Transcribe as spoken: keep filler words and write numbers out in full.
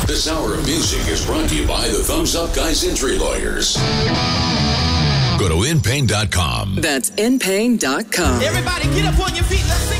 This hour of music is brought to you by the Thumbs Up Guys Injury Lawyers. Go to in pain dot com. That's in pain dot com. Everybody get up on your feet. Let's sing.